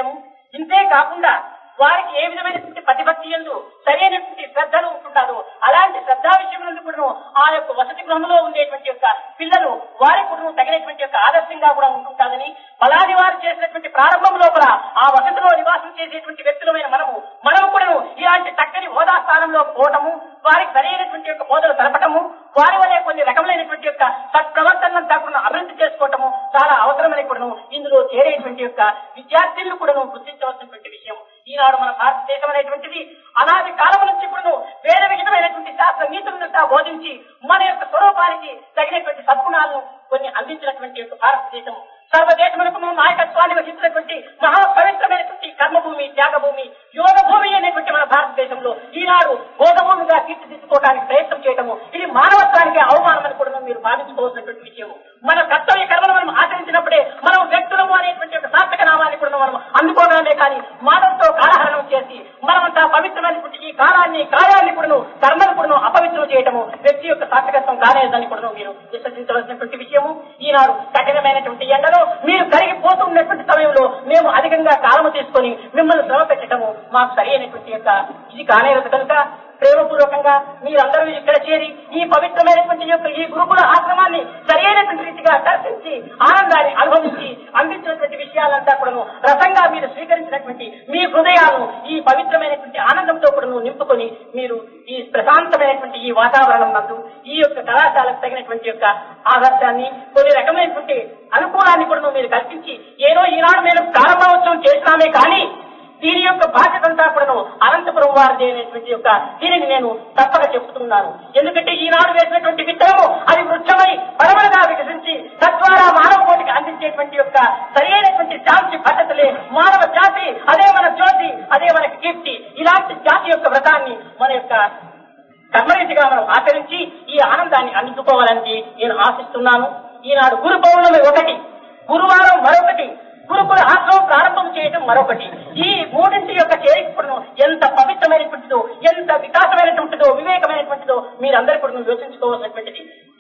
విషయము. ఇంతే కాకుండా వారికి ఏ విధమైనటువంటి ప్రతిభక్తి యందు సరైనటువంటి శ్రద్ధలు ఉంటున్నారో అలాంటి శ్రద్ధా విషయంలో కూడా ఆ యొక్క వసతి గృహంలో ఉండేటువంటి యొక్క పిల్లలు వారికి కూడా తగినటువంటి యొక్క ఆదర్శంగా కూడా ఉంటుంటారని, పలాది వారు చేసినటువంటి ప్రారంభం లోపల ఆ వసతిలో నివాసం చేసేటువంటి వ్యక్తులమైన మనము కూడా ఇలాంటి చక్కని హోదా స్థానంలో పోవటము, వారికి సరైనటువంటి యొక్క బోధలు తెలపటము, వారి వల్ల కొన్ని రకములైనటువంటి యొక్క సత్ప్రవర్తనను కూడా అభివృద్ధి చేసుకోవటము చాలా అవసరమని కూడా ఇందులో చేరేటువంటి యొక్క విద్యార్థులను కూడా గుర్తించవలసినటువంటి విషయం. ఈనాడు మన భారతదేశం అనేటువంటిది అనాది కాలం నుంచి కూడా వేద విహితమైనటువంటి శాస్త్ర నీతులంతా బోధించి మన యొక్క స్వరూపానికి తగినటువంటి సద్గుణాలను కొన్ని అందించినటువంటి యొక్క భారతదేశం సర్వదేశములకు నాయకత్వాన్ని వహించినటువంటి మహా పవిత్రమైనటువంటి కర్మభూమి, త్యాగభూమి, యోగ భూమి అనేటువంటి మన భారతదేశంలో ఈనాడు బోధభూమిగా తీర్చిదిద్దుకోవడానికి ప్రయత్నం చేయటము ఇది మానవత్వానికి అవమానం అని కూడా మీరు భావించుకోవాల్సినటువంటి విషయము. మన కర్తవ్య కర్మను మనం ఆచరించినప్పుడే మనం వ్యక్తులము అనేటువంటి ఒక సార్థక నామాన్ని కూడా మనం అందుకోవడమే కానీ మానవులతో కాలహరణం చేసి మనమంతా పవిత్రమైనటువంటి ఈ కార్యాన్ని కూడా కర్మను కూడా అపవిత్రం చేయటము వ్యక్తి యొక్క సార్థకత్వం కాలేదని కూడా మీరు విశ్వసించవలసినటువంటి విషయము. ఈనాడు కఠినమైనటువంటి ఎండలో మీరు కరిగిపోతున్నటువంటి సమయంలో మేము అధికంగా కాలము తీసుకొని మిమ్మల్ని శ్రమ పెట్టడము మాకు సరైనటువంటి యొక్క ఇది కానేరదు కనుక ప్రేమపూర్వకంగా మీరందరూ ఇక్కడ చేరి ఈ పవిత్రమైనటువంటి యొక్క ఈ గురుకుల ఆశ్రమాన్ని సరైనటువంటి రీతిగా దర్శించి ఆనందాన్ని అనుభవించి అందించినటువంటి విషయాలంతా కూడా రసంగా మీరు స్వీకరించినటువంటి మీ హృదయాలను ఈ పవిత్రమైనటువంటి ఆనందంతో కూడా నింపుకొని మీరు ఈ ప్రశాంతమైనటువంటి ఈ వాతావరణం నందు ఈ యొక్క కళాశాలకు తగినటువంటి యొక్క ఆదర్శాన్ని కొన్ని రకమైనటువంటి అనుకూలాన్ని కూడా మీరు కల్పించి ఏదో ఈనాడు మేము ప్రారంభోత్సవం చేసినామే కానీ దీని యొక్క బాధ్యత అంతా కూడా అనంతపురం వారిది అనేటువంటి యొక్క దీనిని నేను తప్పక చెప్తున్నాను. ఎందుకంటే ఈనాడు వేసినటువంటి విత్తనము అది వృక్షమై పరమలుగా వికసించి తద్వారా మానవ కోటికి అందించేటువంటి యొక్క సరైనటువంటి శాంతి పద్ధతులే మానవ జాతి, అదే మన జ్యోతి, అదే మనకి కీర్తి. ఇలాంటి జాతి యొక్క వ్రతాన్ని మన యొక్క కర్మరీతిగా మనం ఆచరించి ఈ ఆనందాన్ని అందుకోవాలని నేను ఆశిస్తున్నాను. ఈనాడు గురు పౌర్ణమి ఒకటి, గురువారం మరొకటి, గురుకుల ఆశ్రమం ప్రారంభం చేయడం మరొకటి. ఈ మూడింటి యొక్క చేరికను ఎంత పవిత్రమైనటువంటిదో, ఎంత వికాసమైనటువంటిదో, వివేకమైనటువంటిదో మీరందరూ కూడా యోచించుకోవాల్సినటువంటిది.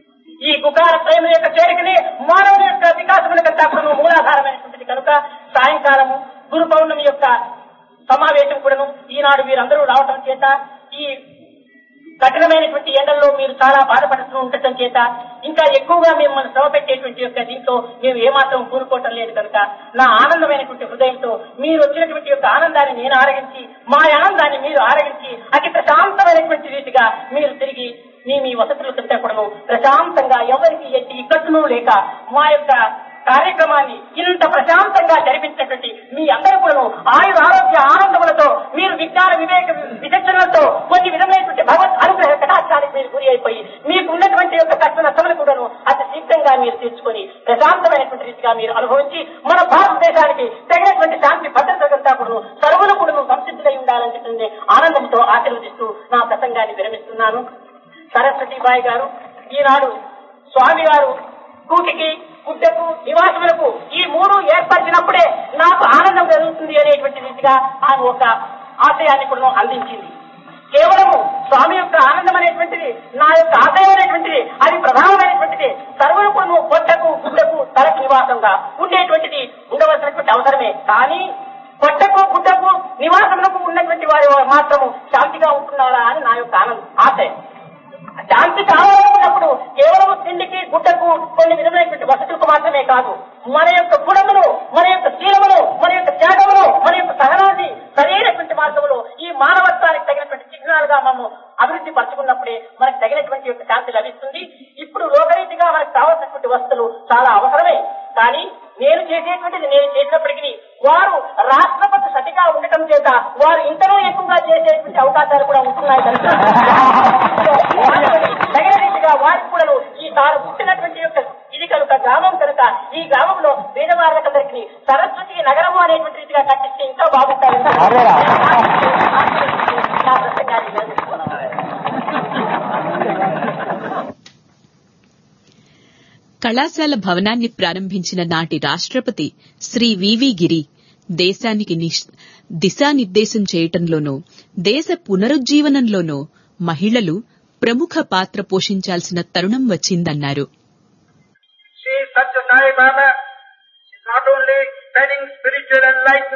ఈ గుకార ప్రేమ యొక్క చేరికనే మానవుని యొక్క వికాసములకంతా కూడా మూలాధారమైనటువంటిది కనుక సాయంకాలము గురు పౌర్ణమి యొక్క సమావేశం కూడాను ఈనాడు మీరందరూ రావటం చేత ఈ కఠినమైనటువంటి ఎండల్లో మీరు చాలా బాధపడుతూ ఉండటం చేత ఇంకా ఎక్కువగా మిమ్మల్ని శ్రమ పెట్టేటువంటి యొక్క దీంతో మేము ఏమాత్రం కూరుకోవటం లేదు కనుక నా ఆనందమైనటువంటి హృదయంతో మీరు వచ్చినటువంటి యొక్క ఆనందాన్ని నేను ఆరగించి మా ఆనందాన్ని మీరు ఆరగించి అతి ప్రశాంతమైనటువంటి రీతిగా మీరు తిరిగి మీ వసతుల కంటే కూడా ప్రశాంతంగా ఎవరికి ఎట్టి ఇక్కట్టును లేక మా యొక్క కార్యక్రమాన్ని ఇంత ప్రశాంతంగా జరిపించినటువంటి మీ అందరూ కూడా ఆయుర ఆరోగ్య ఆనందములతో మీరు విజ్ఞాన వివేక విచక్షణలతో కొన్ని విధమైనటువంటి భగవత్ అనుగ్రహ కటాక్షానికి మీరు గురి అయిపోయి మీకు ఉన్నటువంటి యొక్క కష్ట నష్టములు కూడాను అతి శీఘ్రంగా మీరు తీర్చుకొని ప్రశాంతమైనటువంటి రీతిగా మీరు అనుభవించి మన భారతదేశానికి తగినటువంటి శాంతి భద్రతలంతా కూడా సర్వులు కూడా సంసిద్ధులై ఉండాలని చెప్పి ఆనందంతో ఆశీర్వదిస్తూ నా ప్రసంగాన్ని విరమిస్తున్నాను. సరస్వతీబాయి గారు ఈనాడు స్వామి గారు కూటికి గుడ్డకు నివాసములకు ఈ మూడు ఏర్పరిచినప్పుడే నాకు ఆనందం కలుగుతుంది అనేటువంటి రీతిగా ఆమె ఒక ఆశయాన్ని కూడా అందించింది. కేవలము స్వామి యొక్క ఆనందం అనేటువంటిది నా యొక్క ఆశయం అనేటువంటిది అది ప్రధానమైనటువంటిది. సర్వులు కూడా పొట్టకు గుడ్డకు తలకు నివాసంగా ఉండేటువంటిది ఉండవలసినటువంటి అవసరమే. కానీ పొట్టకు గుడ్డకు నివాసములకు ఉన్నటువంటి వారి మాత్రము శాంతిగా ఉంటున్నారా అని నా యొక్క ఆశయం. శాంతి కావాలనుకున్నప్పుడు కేవలం తిండికి గుడ్డకు కొన్ని విధమైనటువంటి వసతులకు మాత్రమే కాదు, మన యొక్క గుణమును, మన యొక్క శీలమును, మన యొక్క త్యాగమును, మన యొక్క సహనాన్ని సరైనటువంటి మార్గంలో ఈ మానవత్వానికి తగినటువంటి చిహ్నాలుగా మనము అభివృద్ధి పరచుకున్నప్పుడే మనకు తగినటువంటి యొక్క శాంతి లభిస్తుంది. ఇప్పుడు లోకరీతిగా మనకు కావాల్సినటువంటి వస్తువులు చాలా అవసరమే. కానీ నేను చేసేటువంటిది నేను చేసినప్పటికీ వారు రాష్ట్రపతి సతిగా ఉండటం చేత వారు ఇంతలో ఎక్కువగా చేసేటువంటి అవకాశాలు కూడా ఉంటున్నాయి కనుక తగిన రీతిగా వారికి కూడా ఈ తాను పుట్టినటువంటి యొక్క ఇది కనుక గ్రామం కనుక ఈ గ్రామంలో పేదవాళ్ళకందరికీ సరస్వతి నగరము అనేటువంటి రీతిగా కట్టిస్తే ఇంకా బాగుంటారు. కళాశాల భవనాన్ని ప్రారంభించిన నాటి రాష్ట్రపతి శ్రీ వివి గిరి దేశానికి దిశానిర్దేశం చేయటంలోనూ దేశ పునరుజ్జీవనంలోనూ మహిళలు ప్రముఖ పాత్ర పోషించాల్సిన తరుణం వచ్చిందన్నారు. శ్రీ సత్య Sai Baba not only spreading spiritual enlightenment